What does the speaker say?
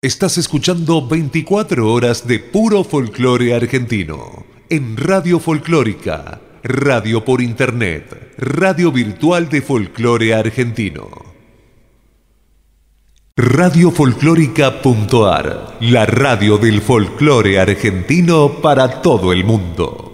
Estás escuchando 24 horas de puro folclore argentino en Radio Folclórica, radio por internet, radio virtual de folclore argentino. Radiofolclórica.ar, la radio del folclore argentino para todo el mundo.